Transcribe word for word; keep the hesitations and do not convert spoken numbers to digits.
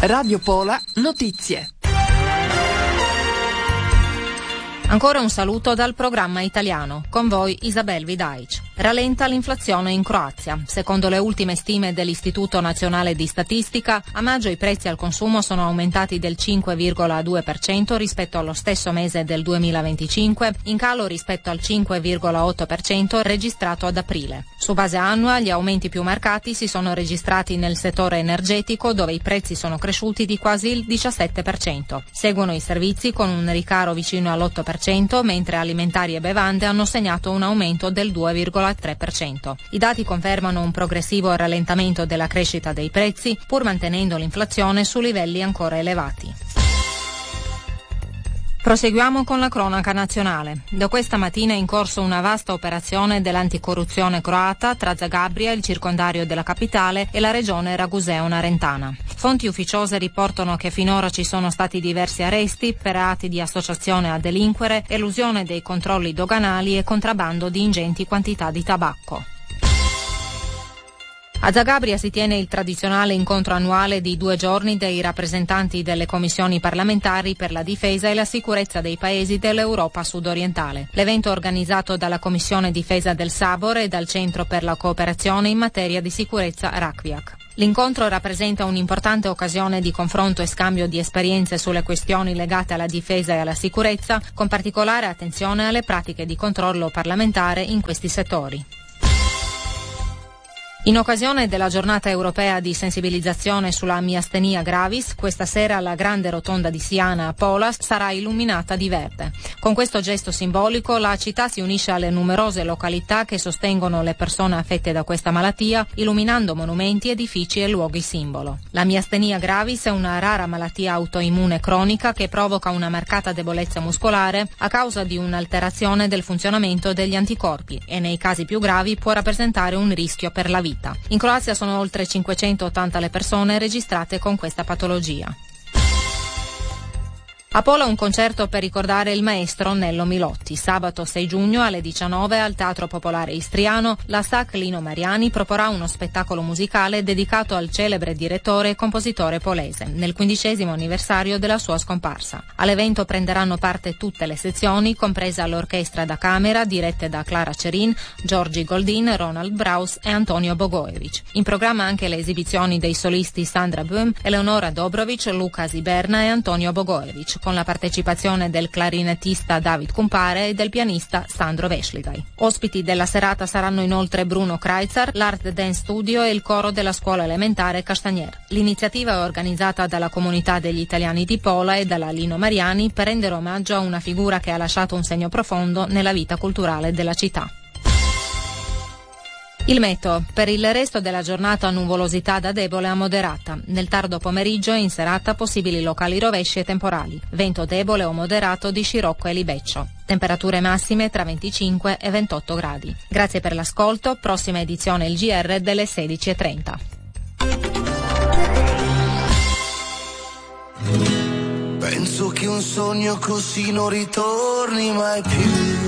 Radio Pola Notizie. Ancora un saluto dal programma italiano. Con voi Isabel Vidaic. Rallenta l'inflazione in Croazia. Secondo le ultime stime dell'Istituto Nazionale di Statistica, a maggio i prezzi al consumo sono aumentati del cinque virgola due per cento rispetto allo stesso mese del duemilaventicinque, in calo rispetto al cinque virgola otto per cento registrato ad aprile. Su base annua, gli aumenti più marcati si sono registrati nel settore energetico, dove i prezzi sono cresciuti di quasi il diciassette per cento. Seguono i servizi con un ricaro vicino all'otto per cento, mentre alimentari e bevande hanno segnato un aumento del due virgola tre per cento. I dati confermano un progressivo rallentamento della crescita dei prezzi, pur mantenendo l'inflazione su livelli ancora elevati. Proseguiamo con la cronaca nazionale. Da questa mattina è in corso una vasta operazione dell'anticorruzione croata tra Zagabria, il circondario della capitale, e la regione Raguseo-Narentana. Fonti ufficiose riportano che finora ci sono stati diversi arresti per reati di associazione a delinquere, elusione dei controlli doganali e contrabbando di ingenti quantità di tabacco. A Zagabria si tiene il tradizionale incontro annuale di due giorni dei rappresentanti delle commissioni parlamentari per la difesa e la sicurezza dei paesi dell'Europa sudorientale. L'evento organizzato dalla Commissione Difesa del Sabor e dal Centro per la cooperazione in materia di sicurezza Rakvijak. L'incontro rappresenta un'importante occasione di confronto e scambio di esperienze sulle questioni legate alla difesa e alla sicurezza, con particolare attenzione alle pratiche di controllo parlamentare in questi settori. In occasione della giornata europea di sensibilizzazione sulla miastenia gravis, questa sera la grande rotonda di Siana a Pola sarà illuminata di verde. Con questo gesto simbolico la città si unisce alle numerose località che sostengono le persone affette da questa malattia, illuminando monumenti, edifici e luoghi simbolo. La miastenia gravis è una rara malattia autoimmune cronica che provoca una marcata debolezza muscolare a causa di un'alterazione del funzionamento degli anticorpi e nei casi più gravi può rappresentare un rischio per la vita. In Croazia sono oltre cinquecentottanta le persone registrate con questa patologia. A Pola un concerto per ricordare il maestro Nello Milotti. Sabato sei giugno alle diciannove al Teatro Popolare Istriano la S A C Lino Mariani proporrà uno spettacolo musicale dedicato al celebre direttore e compositore polese, nel quindicesimo anniversario della sua scomparsa. All'evento prenderanno parte tutte le sezioni, compresa l'orchestra da camera dirette da Clara Cerin, Giorgi Goldin, Ronald Braus e Antonio Bogojevic. In programma anche le esibizioni dei solisti Sandra Böhm, Eleonora Dobrovic, Luca Siberna e Antonio Bogojevic, con la partecipazione del clarinettista David Kumpare e del pianista Sandro Vesligai. Ospiti della serata saranno inoltre Bruno Kreizar, l'Art Dance Studio e il coro della scuola elementare Castagnier. L'iniziativa è organizzata dalla comunità degli italiani di Pola e dalla Lino Mariani per rendere omaggio a una figura che ha lasciato un segno profondo nella vita culturale della città. Il meteo. Per il resto della giornata nuvolosità da debole a moderata. Nel tardo pomeriggio e in serata possibili locali rovesci e temporali. Vento debole o moderato di Scirocco e Libeccio. Temperature massime tra venticinque e ventotto gradi. Grazie per l'ascolto. Prossima edizione il G R delle sedici e trenta. Penso che un sogno così non ritorni mai più.